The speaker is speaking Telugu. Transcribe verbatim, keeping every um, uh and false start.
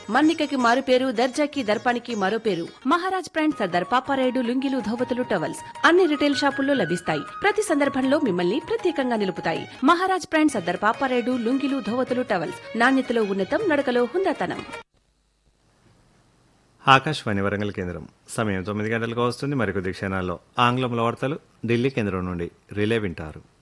మన్నికకి మారు పేరు, దర్జాకి దర్పానికి మరో పేరు. మహారాజ్ బ్రాండ్ సర్దార్ పాపారాయుడు లుంగీలు, ధోవతులు, టవల్స్ అన్ని రిటైల్ షాపుల్లో లభిస్తాయి. ప్రతి సందర్భంలో మిమ్మల్ని ప్రత్యేకంగా నిలుపుతాయి. మహారాజ్ బ్రాండ్ సర్దార్ పాపారాయుడు లుంగీలు, ధోవతులు, టవల్స్ నాణ్యతలో ఉన్నతం, నడకలో హుందాతనం. ఆకాశవాణి వరంగల్ కేంద్రం సమయం తొమ్మిది గంటలకు వస్తుంది. మరికొద్ది క్షణాల్లో ఆంగ్లంలో వార్తలు ఢిల్లీ కేంద్రం నుండి రిలే వింటారు.